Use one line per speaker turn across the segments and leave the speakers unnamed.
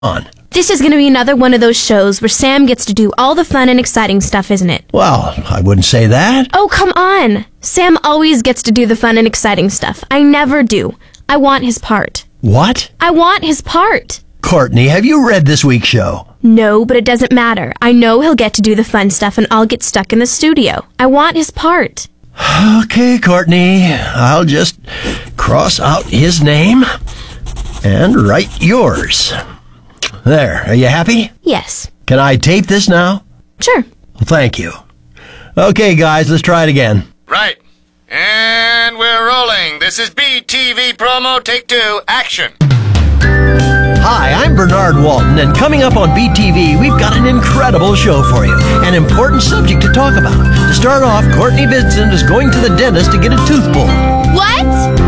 on.
This is going to be another one of those shows where Sam gets to do all the fun and exciting stuff, isn't it?
Well, I wouldn't say that.
Oh, come on. Sam always gets to do the fun and exciting stuff. I never do. I want his part.
What?
I want his part.
Courtney, have you read this week's show?
No, but it doesn't matter. I know he'll get to do the fun stuff and I'll get stuck in the studio. I want his part.
Okay, Courtney. I'll just cross out his name and write yours. There. Are you happy?
Yes.
Can I tape this now?
Sure.
Well, thank you. Okay, guys, let's try it again.
Right. And we're rolling. This is BTV promo, take 2, action.
Hi, I'm Bernard Walton, and coming up on BTV, we've got an incredible show for you. An important subject to talk about. To start off, Courtney Vincent is going to the dentist to get a tooth pulled.
What?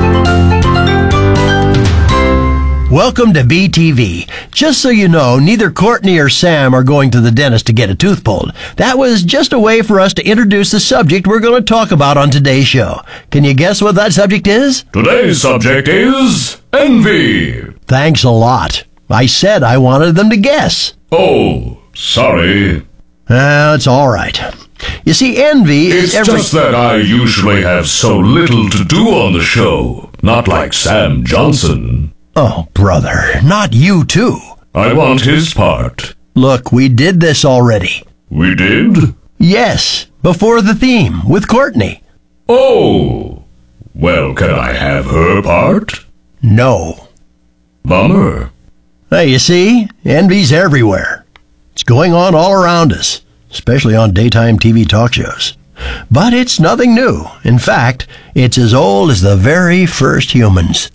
Welcome to BTV. Just so you know, neither Courtney or Sam are going to the dentist to get a tooth pulled. That was just a way for us to introduce the subject we're going to talk about on today's show. Can you guess what that subject is?
Today's subject is envy.
Thanks a lot. I said I wanted them to guess.
Oh, sorry.
It's all right. You see, envy is
It's just that I usually have so little to do on the show. Not like Sam Johnson.
Oh, brother, not you too.
I want his part.
Look, we did this already.
We did?
Yes, before the theme, with Courtney.
Oh. Well, can I have her part?
No.
Bummer.
Hey, you see, envy's everywhere. It's going on all around us, especially on daytime TV talk shows. But it's nothing new. In fact, it's as old as the very first humans.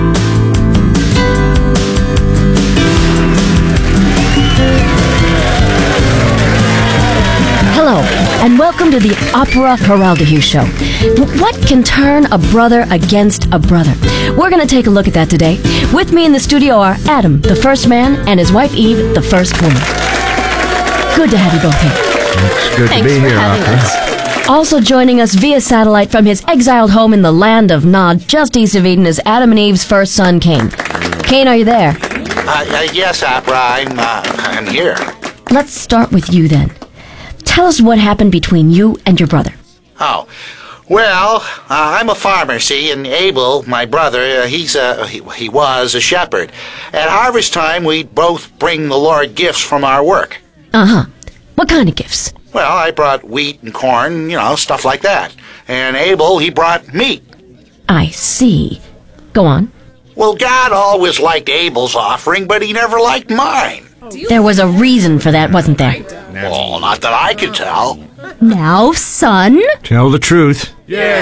Hello, and welcome to the Opera Geraldahue Show. What can turn a brother against a brother? We're going to take a look at that today. With me in the studio are Adam, the first man, and his wife Eve, the first woman. Good to have you both here.
It's good to be here, Opera.
Also joining us via satellite from his exiled home in the land of Nod, just east of Eden, is Adam and Eve's first son, Cain. Cain, are you there?
Yes, Opera, I'm here.
Let's start with you then. Tell us what happened between you and your brother.
Oh, well, I'm a farmer, see, and Abel, my brother, he was a shepherd. At harvest time, we'd both bring the Lord gifts from our work.
Uh-huh. What kind of gifts?
Well, I brought wheat and corn, stuff like that. And Abel, he brought meat.
I see. Go on.
Well, God always liked Abel's offering, but he never liked mine.
There was a reason for that, wasn't there?
Well, not that I could tell.
Now, son.
Tell the truth.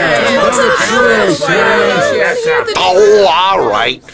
Oh, all right.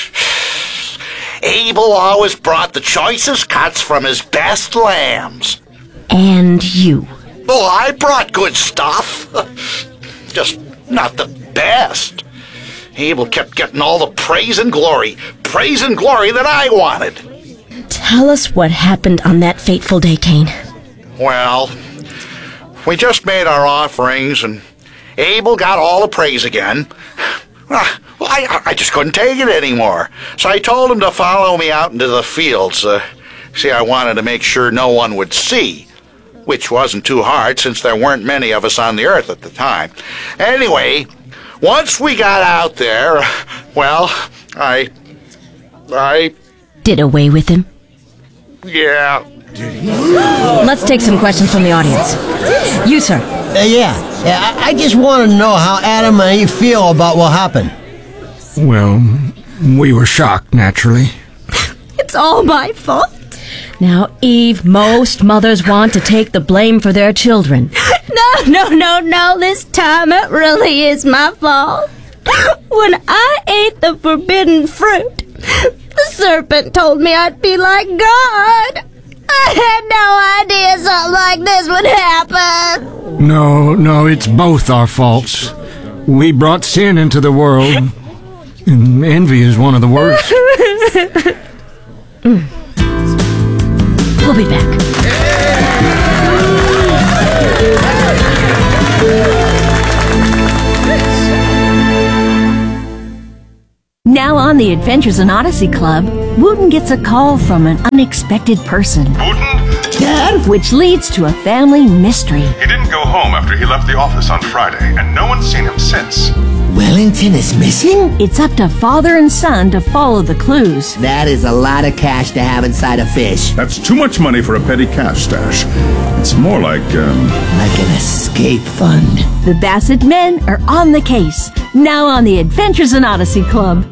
Abel always brought the choicest cuts from his best lambs.
And you.
Oh, I brought good stuff. Just not the best. Abel kept getting all the praise and glory that I wanted.
Tell us what happened on that fateful day, Cain.
Well, we just made our offerings, and Abel got all the praise again. Well, I just couldn't take it anymore. So I told him to follow me out into the fields. See, I wanted to make sure no one would see, which wasn't too hard since there weren't many of us on the earth at the time. Anyway, once we got out there, well, I
Did away with him?
Yeah.
Let's take some questions from the audience. You, sir.
I just want to know how Adam and Eve feel about what happened.
Well, we were shocked, naturally.
It's all my fault.
Now, Eve, most mothers want to take the blame for their children.
No. This time it really is my fault. When I ate the forbidden fruit, the serpent told me I'd be like God. I had no idea something like this would happen.
No, it's both our faults. We brought sin into the world, and envy is one of the worst.
We'll be back.
Now on the Adventures in Odyssey Club, Wooten gets a call from an unexpected person.
Wooten?
Dad? Which leads to a family mystery.
He didn't go home after he left the office on Friday, and no one's seen him since.
Wellington is missing?
It's up to father and son to follow the clues.
That is a lot of cash to have inside a fish.
That's too much money for a petty cash stash. It's more like
an escape fund.
The Bassett men are on the case, now on the Adventures in Odyssey Club.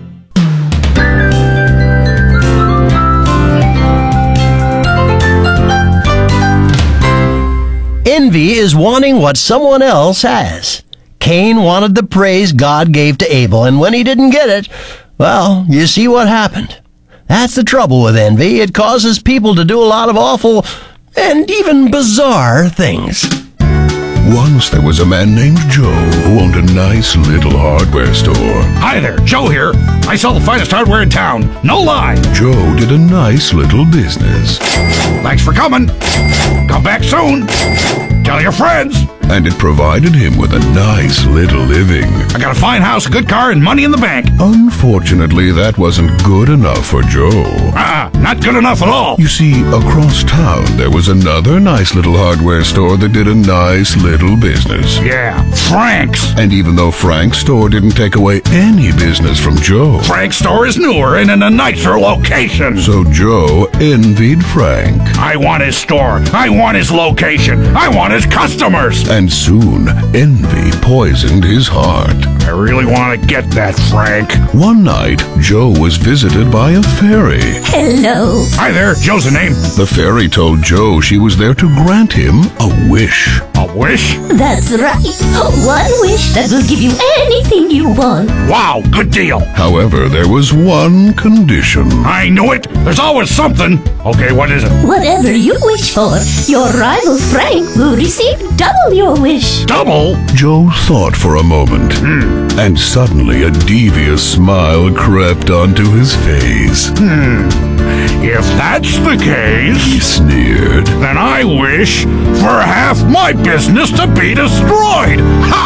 Envy is wanting what someone else has. Cain wanted the praise God gave to Abel, and when he didn't get it, well, you see what happened. That's the trouble with envy. It causes people to do a lot of awful and even bizarre things.
Once there was a man named Joe who owned a nice little hardware store.
Hi there, Joe here. I sell the finest hardware in town. No lie.
Joe did a nice little business.
Thanks for coming. Come back soon. Tell your friends.
And it provided him with a nice little living.
I got a fine house, a good car, and money in the bank.
Unfortunately, that wasn't good enough for Joe.
Not good enough at all.
You see, across town, there was another nice little hardware store that did a nice little business.
Yeah, Frank's.
And even though Frank's store didn't take away any business from Joe,
Frank's store is newer and in a nicer location.
So Joe envied Frank.
I want his store. I want his location. I want his customers.
And soon, envy poisoned his heart.
I really want to get that, Frank.
One night, Joe was visited by a fairy.
Hello.
Hi there, Joe's the name.
The fairy told Joe she was there to grant him a wish.
A wish?
That's right. One wish that will give you anything you want.
Wow, good deal.
However, there was one condition.
I knew it. There's always something. Okay, what is it?
Whatever you wish for, your rival Frank will receive double your wish.
Double?
Joe thought for a moment, and suddenly a devious smile crept onto his face.
If that's the case,
he sneered,
then I wish for half my business to be destroyed.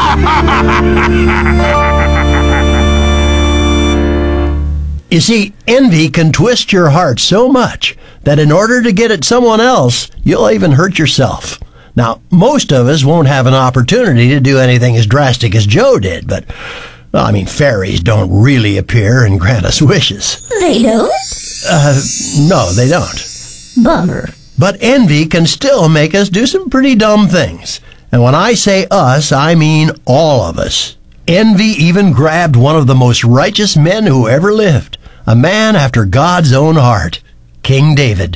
You see, envy can twist your heart so much that in order to get at someone else, you'll even hurt yourself. Now, most of us won't have an opportunity to do anything as drastic as Joe did, but, well, I mean, fairies don't really appear and grant us wishes.
They don't?
No, they don't.
Bummer.
But envy can still make us do some pretty dumb things. And when I say us, I mean all of us. Envy even grabbed one of the most righteous men who ever lived, a man after God's own heart, King David.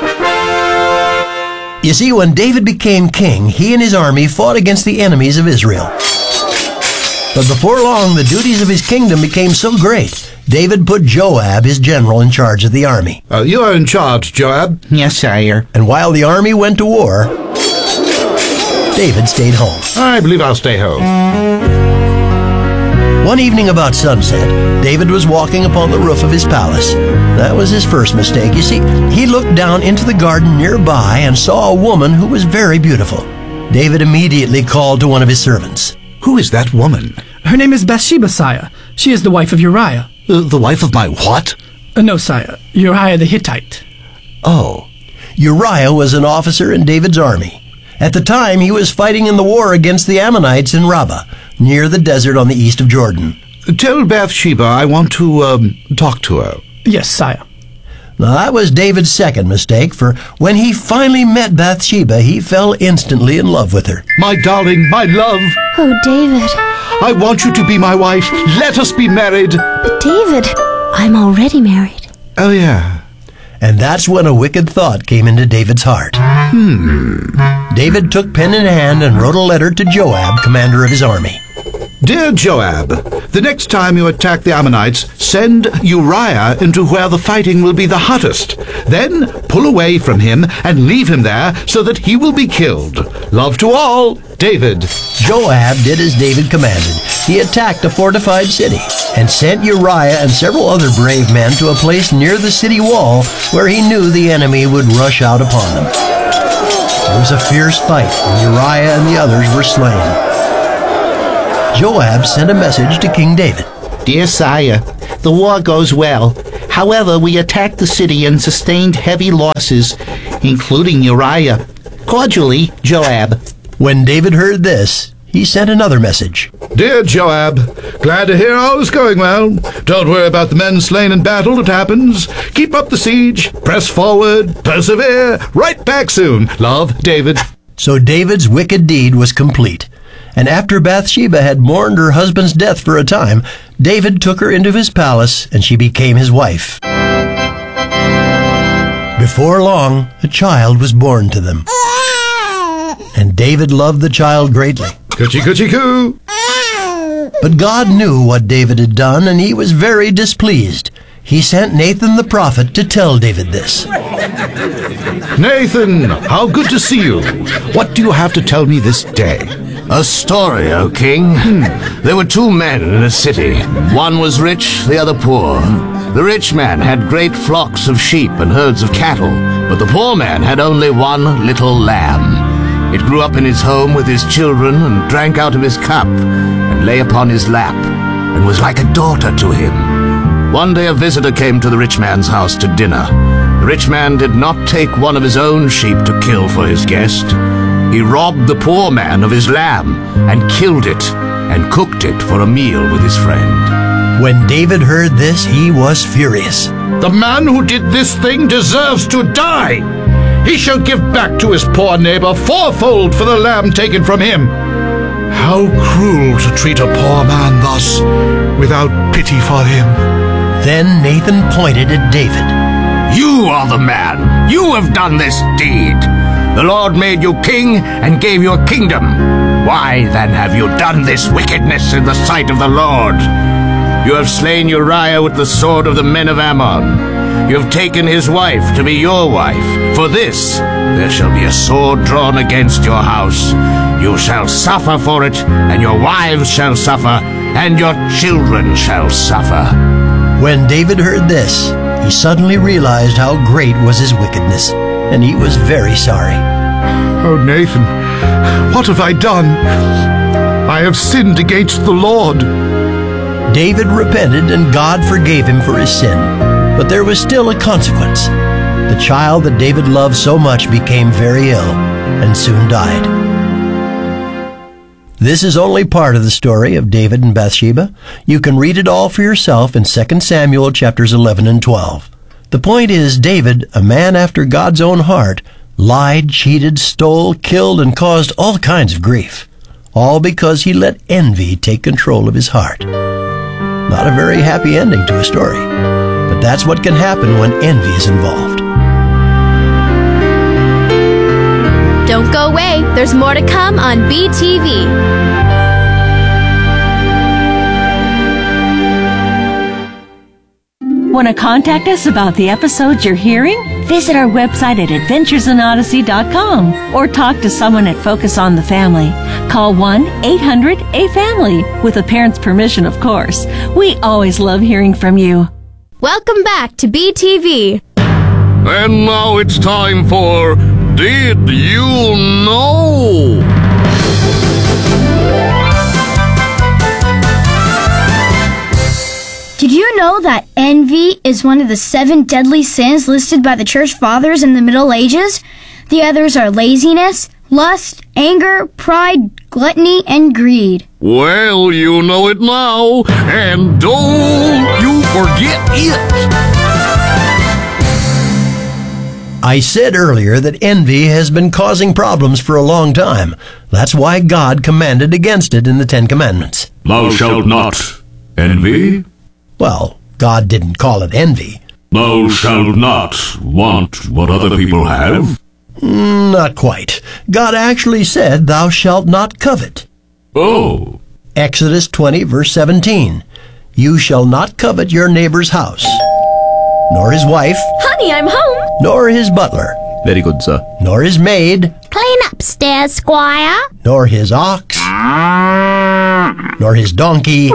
You see, when David became king, he and his army fought against the enemies of Israel. But before long, the duties of his kingdom became so great, David put Joab, his general, in charge of the army.
You are in charge, Joab.
Yes, sire.
And while the army went to war, David stayed home.
I believe I'll stay home.
One evening about sunset, David was walking upon the roof of his palace. That was his first mistake. You see, he looked down into the garden nearby and saw a woman who was very beautiful. David immediately called to one of his servants.
Who is that woman?
Her name is Bathsheba, sire. She is the wife of Uriah.
The wife of my what?
No, sire. Uriah the Hittite.
Oh.
Uriah was an officer in David's army. At the time, he was fighting in the war against the Ammonites in Rabbah, near the desert on the east of Jordan.
Tell Bathsheba I want to talk to her.
Yes, sire.
Now, that was David's second mistake, for when he finally met Bathsheba, he fell instantly in love with her.
My darling, my love.
Oh, David.
I want you to be my wife. Let us be married.
But David, I'm already married.
Oh, yeah.
And that's when a wicked thought came into David's heart. David took pen in hand and wrote a letter to Joab, commander of his army.
Dear Joab, the next time you attack the Ammonites, send Uriah into where the fighting will be the hottest. Then pull away from him and leave him there so that he will be killed. Love to all, David.
Joab did as David commanded. He attacked a fortified city and sent Uriah and several other brave men to a place near the city wall where he knew the enemy would rush out upon them. There was a fierce fight, and Uriah and the others were slain. Joab sent a message to King David.
Dear sire,
The war goes well. However, we attacked the city and sustained heavy losses, including Uriah. Cordially, Joab.
When David heard this, he sent another message.
Dear Joab, glad to hear all's going well. Don't worry about the men slain in battle. It happens. Keep up the siege. Press forward. Persevere. Right back soon. Love, David.
So David's wicked deed was complete. And after Bathsheba had mourned her husband's death for a time, David took her into his palace, and she became his wife. Before long, a child was born to them. And David loved the child greatly.
Coochie coochie coo!
But God knew what David had done, and he was very displeased. He sent Nathan the prophet to tell David this.
Nathan, how good to see you. What do you have to tell me this day?
A story, O king. There were two men in a city. One was rich, the other poor. The rich man had great flocks of sheep and herds of cattle, but the poor man had only one little lamb. It grew up in his home with his children and drank out of his cup and lay upon his lap and was like a daughter to him. One day a visitor came to the rich man's house to dinner. The rich man did not take one of his own sheep to kill for his guest. He robbed the poor man of his lamb and killed it and cooked it for a meal with his friend.
When David heard this, he was furious.
The man who did this thing deserves to die. He shall give back to his poor neighbor fourfold for the lamb taken from him. How cruel to treat a poor man thus, without pity for him.
Then Nathan pointed at David.
You are the man. You have done this deed. The Lord made you king and gave you a kingdom. Why then have you done this wickedness in the sight of the Lord? You have slain Uriah with the sword of the men of Ammon. You have taken his wife to be your wife. For this there shall be a sword drawn against your house. You shall suffer for it, and your wives shall suffer, and your children shall suffer.
When David heard this, he suddenly realized how great was his wickedness, and he was very sorry.
Oh, Nathan, what have I done? I have sinned against the Lord.
David repented, and God forgave him for his sin. But there was still a consequence. The child that David loved so much became very ill and soon died. This is only part of the story of David and Bathsheba. You can read it all for yourself in 2 Samuel chapters 11 and 12. The point is, David, a man after God's own heart, lied, cheated, stole, killed, and caused all kinds of grief. All because he let envy take control of his heart. Not a very happy ending to a story, but that's what can happen when envy is involved.
Don't go away. There's more to come on BTV.
Want to contact us about the episodes you're hearing? Visit our website at adventuresinodyssey.com or talk to someone at Focus on the Family. Call 1-800-A-FAMILY with a parent's permission, of course. We always love hearing from you.
Welcome back to BTV.
And now it's time for Did You Know?
Did you know that envy is one of the 7 deadly sins listed by the Church Fathers in the Middle Ages? The others are laziness, lust, anger, pride, gluttony, and greed.
Well, you know it now, and don't you forget it.
I said earlier that envy has been causing problems for a long time. That's why God commanded against it in the 10 Commandments.
Thou shalt not envy.
Well, God didn't call it envy.
Thou shalt not want what other people have.
Not quite. God actually said, thou shalt not covet.
Oh.
Exodus 20, verse 17. You shall not covet your neighbor's house, nor his wife.
Honey, I'm home.
Nor his butler.
Very good, sir.
Nor his maid.
Clean upstairs, Squire.
Nor his ox. Nor his donkey.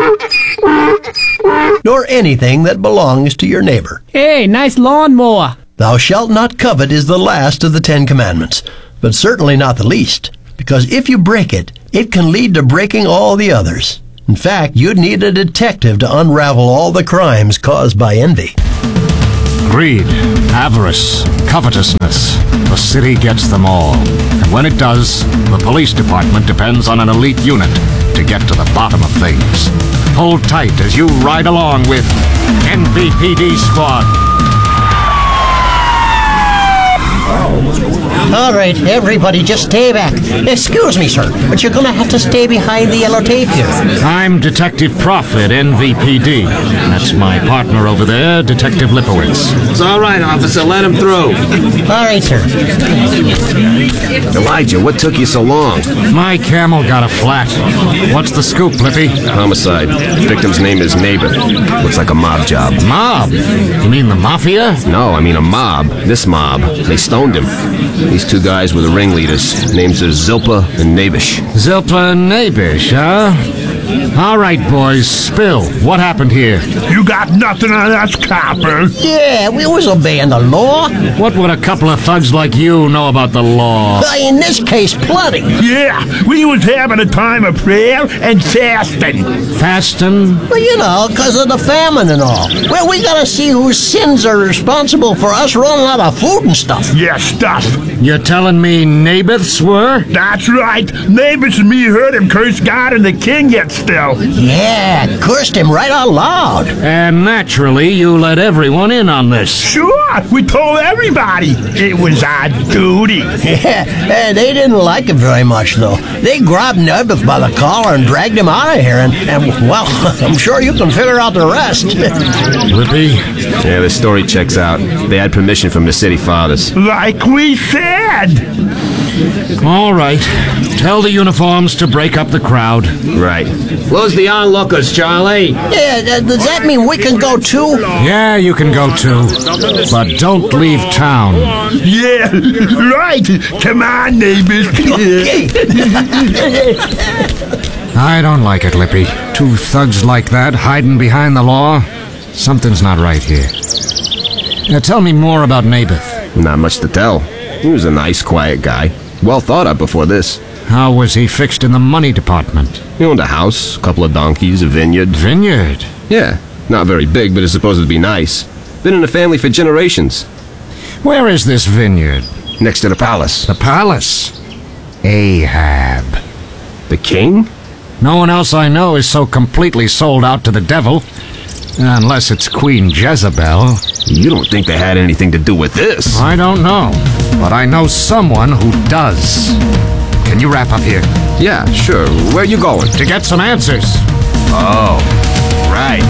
Nor anything that belongs to your neighbor.
Hey, nice lawnmower.
Thou shalt not covet is the last of the 10 Commandments, but certainly not the least, because if you break it, it can lead to breaking all the others. In fact, you'd need a detective to unravel all the crimes caused by envy.
Greed, avarice, covetousness. The city gets them all. And when it does, the police department depends on an elite unit to get to the bottom of things. Hold tight as you ride along with NVPD Squad.
All right, everybody, just stay back. Excuse me, sir, but you're gonna have to stay behind the yellow tape here.
I'm Detective Prophet, NVPD. That's my partner over there, Detective Lipowitz.
It's all right, officer. Let him through.
All right, sir.
Elijah, what took you so long?
My camel got a flat. What's the scoop, Lippy?
Homicide. Victim's name is Naboth. Looks like a mob job.
Mob? You mean the mafia?
No, I mean a mob. This mob. They stoned him. These two guys were the ringleaders. Names are Zilpa and Nabish.
Zilpa and Nabish, huh? All right, boys, spill. What happened here?
You got nothing on us, copper.
Yeah, we was obeying the law.
What would a couple of thugs like you know about the law?
In this case, plenty.
Yeah, we was having a time of prayer and fasting.
Fasting?
Well, you know, because of the famine and all. Well, we gotta see whose sins are responsible for us running out of food and stuff.
Yeah, stuff.
You're telling me Naboth's were?
That's right. Neighbors and me heard him curse God and the king yet still.
Yeah, cursed him right out loud.
And naturally, you let everyone in on this.
Sure, we told everybody. It was our duty.
Yeah, they didn't like it very much, though. They grabbed Naboth by the collar and dragged him out of here, and well, I'm sure you can figure out the rest.
Lippy?
Yeah, the story checks out. They had permission from the city fathers.
Like we said.
All right. Tell the uniforms to break up the crowd.
Right.
Close the onlookers, Charlie.
Yeah, does that mean we can go too?
Yeah, you can go too. But don't leave town.
Yeah, right. Come on, neighbors.
I don't like it, Lippy. Two thugs like that hiding behind the law. Something's not right here. Now tell me more about Naboth.
Not much to tell. He was a nice, quiet guy. Well thought of before this.
How was he fixed in the money department?
He owned a house, a couple of donkeys, a vineyard.
Vineyard?
Yeah. Not very big, but it's supposed to be nice. Been in the family for generations.
Where is this vineyard?
Next to the palace.
The palace? Ahab.
The king?
No one else I know is so completely sold out to the devil. Unless it's Queen Jezebel.
You don't think they had anything to do with this?
I don't know. But I know someone who does. Can you wrap up here?
Yeah, sure. Where you going?
To get some answers.
Oh, right.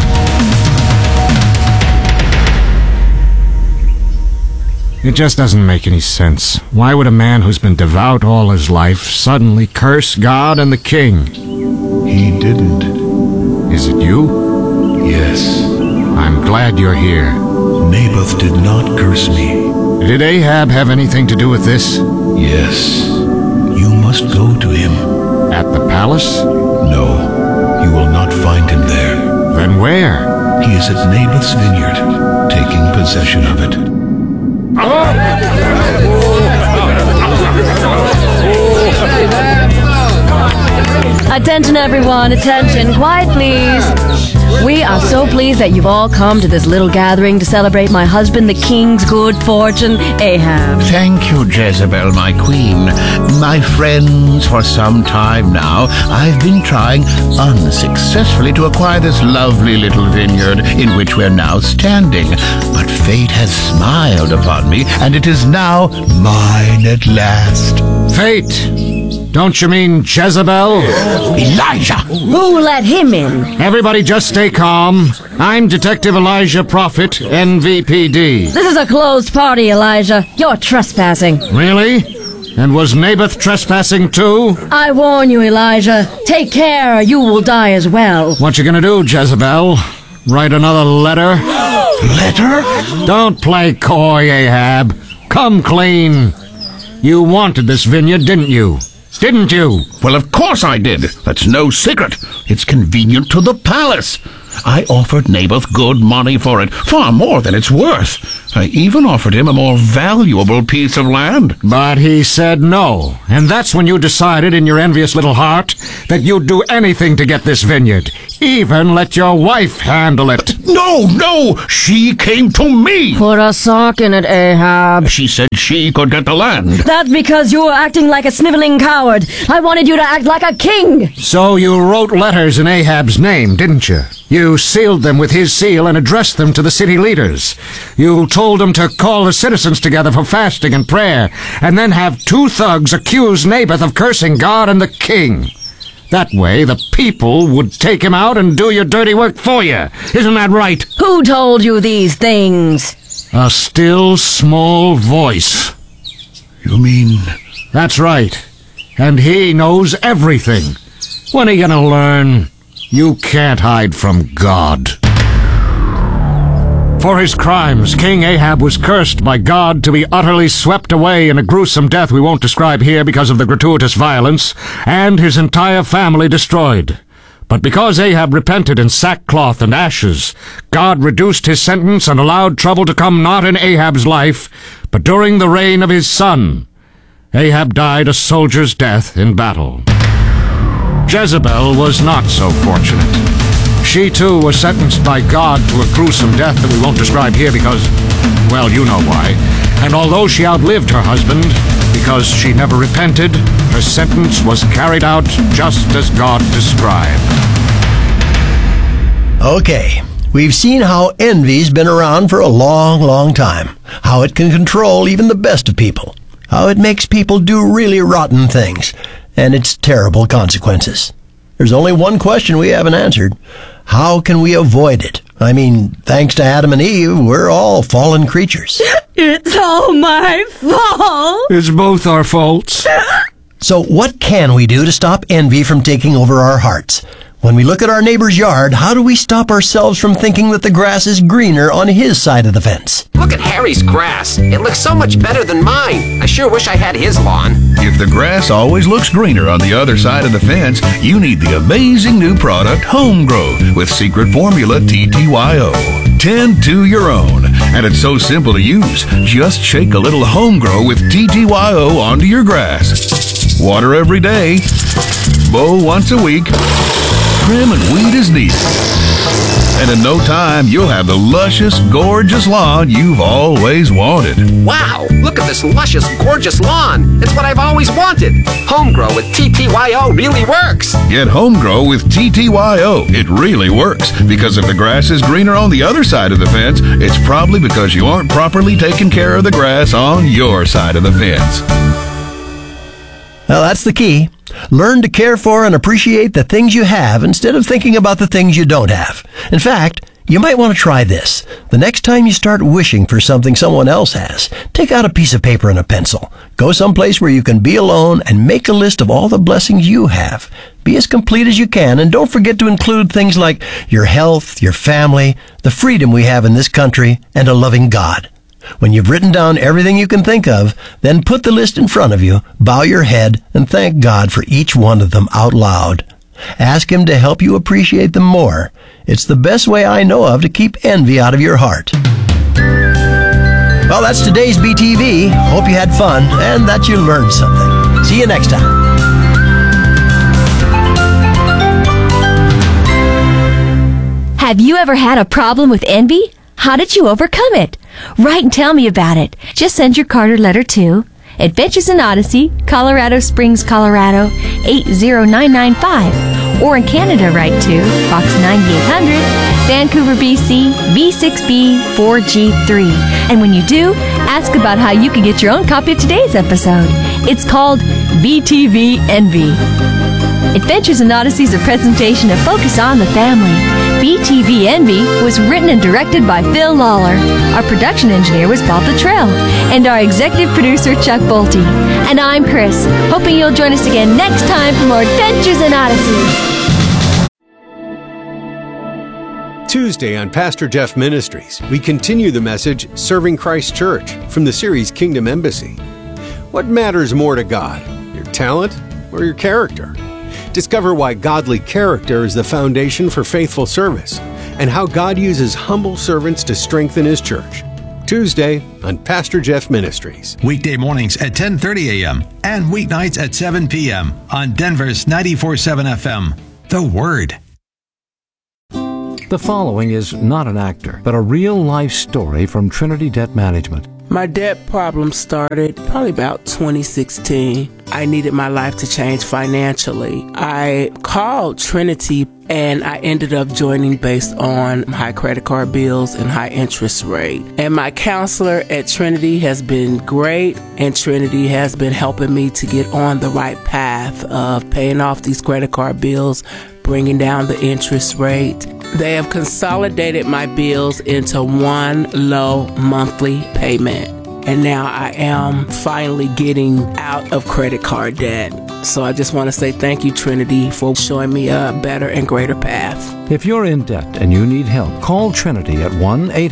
It just doesn't make any sense. Why would a man who's been devout all his life suddenly curse God and the king?
He didn't.
Is it you?
Yes.
I'm glad you're here.
Naboth did not curse me.
Did Ahab have anything to do with this?
Yes. You must go to him.
At the palace?
No. You will not find him there.
Then where?
He is at Naboth's vineyard, taking possession of it.
Attention, everyone. Attention. Quiet, please. We are so pleased that you've all come to this little gathering to celebrate my husband, the king's good fortune, Ahab.
Thank you, Jezebel, my queen. My friends, for some time now, I've been trying unsuccessfully to acquire this lovely little vineyard in which we're now standing. But fate has smiled upon me, and it is now mine at last.
Fate? Don't you mean Jezebel?
Elijah!
Who let him in?
Everybody just stay calm. I'm Detective Elijah Prophet, NVPD.
This is a closed party, Elijah. You're trespassing.
Really? And was Naboth trespassing too?
I warn you, Elijah. Take care or you will die as well.
What you gonna do, Jezebel? Write another letter?
Letter?
Don't play coy, Ahab. Come clean. You wanted this vineyard, didn't you? Didn't you?
Well, of course I did. That's no secret. It's convenient to the palace. I offered Naboth good money for it, far more than it's worth. I even offered him a more valuable piece of land.
But he said no, and that's when you decided in your envious little heart that you'd do anything to get this vineyard, even let your wife handle it.
No, she came to me.
Put a sock in it, Ahab.
She said she could get the land.
That's because you were acting like a sniveling coward. I wanted you to act like a king.
So you wrote letters in Ahab's name, didn't you? You sealed them with his seal and addressed them to the city leaders. You told them to call the citizens together for fasting and prayer, and then have 2 thugs accuse Naboth of cursing God and the king. That way, the people would take him out and do your dirty work for you. Isn't that right?
Who told you these things?
A still, small voice.
You mean...
That's right. And he knows everything. When are you gonna learn? You can't hide from God. For his crimes, King Ahab was cursed by God to be utterly swept away in a gruesome death we won't describe here because of the gratuitous violence, and his entire family destroyed. But because Ahab repented in sackcloth and ashes, God reduced his sentence and allowed trouble to come not in Ahab's life, but during the reign of his son. Ahab died a soldier's death in battle. Jezebel was not so fortunate. She, too, was sentenced by God to a gruesome death that we won't describe here because, well, you know why. And although she outlived her husband, because she never repented, her sentence was carried out just as God described.
Okay, we've seen how envy's been around for a long, long time. How it can control even the best of people. How it makes people do really rotten things. And its terrible consequences. There's only one question we haven't answered. How can we avoid it? I mean, thanks to Adam and Eve, we're all fallen creatures.
It's all my fault.
It's both our faults.
So what can we do to stop envy from taking over our hearts? When we look at our neighbor's yard, how do we stop ourselves from thinking that the grass is greener on his side of the fence?
Look at Harry's grass. It looks so much better than mine. I sure wish I had his lawn.
If the grass always looks greener on the other side of the fence, you need the amazing new product Homegrow with secret formula TTYO. Tend to your own. And it's so simple to use. Just shake a little Homegrow with TTYO onto your grass. Water every day. Mow once a week. Trim and weed as needed. And in no time, you'll have the luscious, gorgeous lawn you've always wanted.
Wow, look at this luscious, gorgeous lawn. It's what I've always wanted. Homegrow with TTYO really works.
Get Homegrow with TTYO. It really works. Because if the grass is greener on the other side of the fence, it's probably because you aren't properly taking care of the grass on your side of the fence.
Well, that's the key. Learn to care for and appreciate the things you have instead of thinking about the things you don't have. In fact, you might want to try this. The next time you start wishing for something someone else has, take out a piece of paper and a pencil. Go someplace where you can be alone and make a list of all the blessings you have. Be as complete as you can, and don't forget to include things like your health, your family, the freedom we have in this country, and a loving God. When you've written down everything you can think of, then put the list in front of you, bow your head, and thank God for each one of them out loud. Ask Him to help you appreciate them more. It's the best way I know of to keep envy out of your heart. Well, that's today's BTV. Hope you had fun and that you learned something. See you next time.
Have you ever had a problem with envy? How did you overcome it? Write and tell me about it. Just send your card or letter to Adventures in Odyssey, Colorado Springs, Colorado 80995. Or in Canada, write to Box 9800, Vancouver, BC, V6B 4G3. And when you do, ask about how you can get your own copy of today's episode. It's called BTV Envy. Adventures in Odyssey is a presentation of Focus on the Family. BTV Envy was written and directed by Phil Lawler. Our production engineer was Bob Luttrell. And our executive producer, Chuck Bolte. And I'm Chris, hoping you'll join us again next time for more Adventures in Odyssey.
Tuesday on Pastor Jeff Ministries, we continue the message Serving Christ Church from the series Kingdom Embassy. What matters more to God, your talent or your character? Discover why godly character is the foundation for faithful service and how God uses humble servants to strengthen His church. Tuesday on Pastor Jeff Ministries.
Weekday mornings at 10:30 a.m. and weeknights at 7 p.m. on Denver's 94.7 FM. The Word.
The following is not an actor, but a real-life story from Trinity Debt Management.
My debt problem started probably about 2016. I needed my life to change financially. I called Trinity and I ended up joining based on high credit card bills and high interest rate. And my counselor at Trinity has been great, and Trinity has been helping me to get on the right path of paying off these credit card bills, bringing down the interest rate. They have consolidated my bills into one low monthly payment. And now I am finally getting out of credit card debt. So I just want to say thank you, Trinity, for showing me a better and greater path.
If you're in debt and you need help, call Trinity at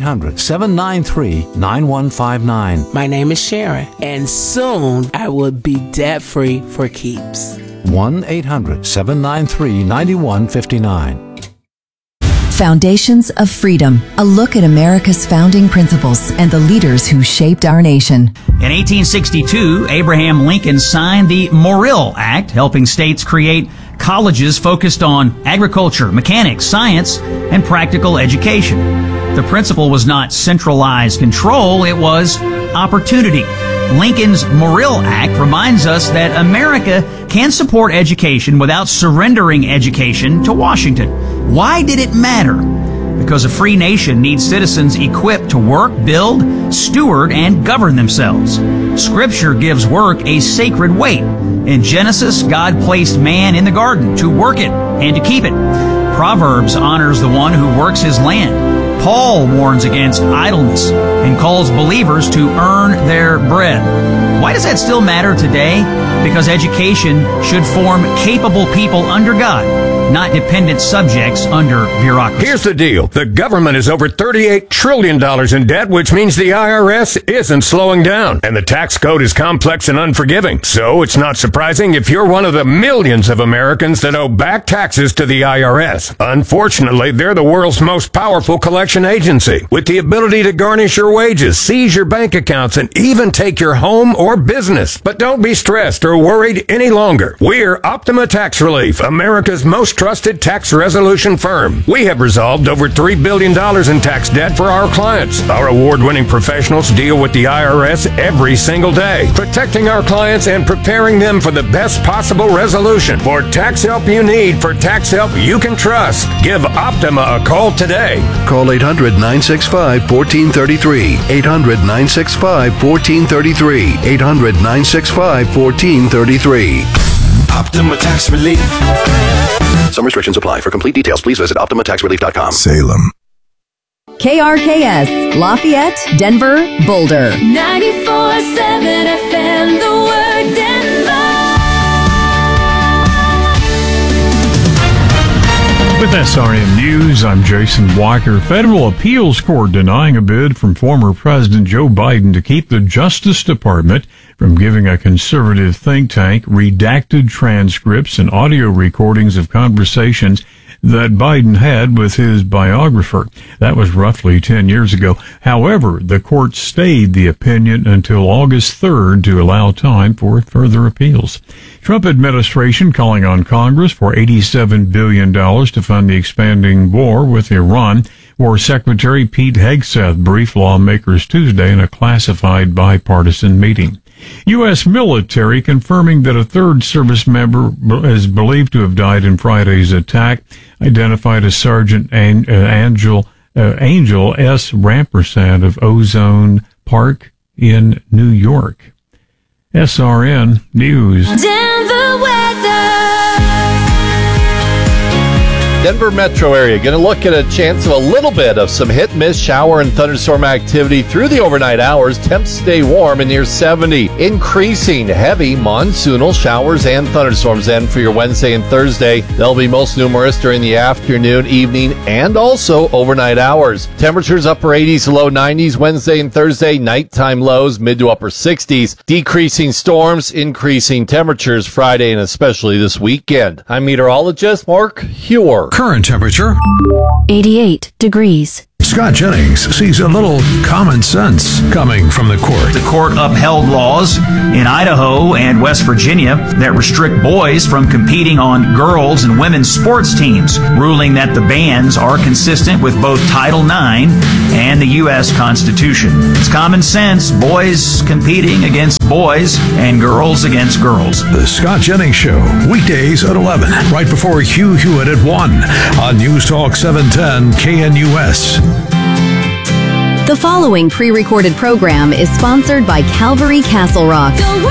1-800-793-9159.
My name is Sharon, and soon I will be debt-free for keeps.
1-800-793-9159.
Foundations of Freedom, a look at America's founding principles and the leaders who shaped our nation.
In 1862, Abraham Lincoln signed the Morrill Act, helping states create colleges focused on agriculture, mechanics, science, and practical education. The principle was not centralized control, it was opportunity. Lincoln's Morrill Act reminds us that America can support education without surrendering education to Washington. Why did it matter? Because a free nation needs citizens equipped to work, build, steward, and govern themselves. Scripture gives work a sacred weight. In Genesis, God placed man in the garden to work it and to keep it. Proverbs honors the one who works his land. Paul warns against idleness and calls believers to earn their bread. Why does that still matter today? Because education should form capable people under God, not dependent subjects under bureaucracy.
Here's the deal. The government is over $38 trillion in debt, which means the IRS isn't slowing down. And the tax code is complex and unforgiving. So it's not surprising if you're one of the millions of Americans that owe back taxes to the IRS. Unfortunately, they're the world's most powerful collection agency, with the ability to garnish your wages, seize your bank accounts, and even take your home or business. But don't be stressed or worried any longer. We're Optima Tax Relief, America's most trusted tax resolution firm. We have resolved over $3 billion in tax debt for our clients. Our award-winning professionals deal with the IRS every single day, protecting our clients and preparing them for the best possible resolution. For tax help you need, for tax help you can trust, give Optima a call today.
Call 800-965-1433. 800-965-1433. 800-965-1433.
Optima Tax Relief.
Some restrictions apply. For complete details, please visit OptimaTaxRelief.com.
Salem.
KRKS, Lafayette, Denver, Boulder.
94.7 FM, The Word, Denver.
With SRM News, I'm Jason Walker. Federal appeals court denying a bid from former President Joe Biden to keep the Justice Department from giving a conservative think tank redacted transcripts and audio recordings of conversations that Biden had with his biographer. That was roughly 10 years ago. However, the court stayed the opinion until August 3rd to allow time for further appeals. Trump administration calling on Congress for $87 billion to fund the expanding war with Iran. War Secretary Pete Hegseth briefed lawmakers Tuesday in a classified bipartisan meeting. U.S. military confirming that a third service member is believed to have died in Friday's attack, identified as Sergeant Angel S. Rampersad of Ozone Park in New York. SRN News.
Denver weather.
Denver metro area. Going to look at a chance of a little bit of some hit-miss shower and thunderstorm activity through the overnight hours. Temps stay warm and near 70. Increasing heavy monsoonal showers and thunderstorms then for your Wednesday and Thursday. They'll be most numerous during the afternoon, evening, and also overnight hours. Temperatures upper 80s to low 90s Wednesday and Thursday. Nighttime lows mid to upper 60s. Decreasing storms, increasing temperatures Friday and especially this weekend. I'm meteorologist Mark Huer.
Current temperature
88 degrees.
Scott Jennings sees a little common sense coming from the court.
The court upheld laws in Idaho and West Virginia that restrict boys from competing on girls' and women's sports teams, ruling that the bans are consistent with both Title IX and the U.S. Constitution. It's common sense, boys competing against boys and girls against girls.
The Scott Jennings Show, weekdays at 11, right before Hugh Hewitt at 1 on News Talk 710 KNUS.
The following pre-recorded program is sponsored by Calvary Castle Rock.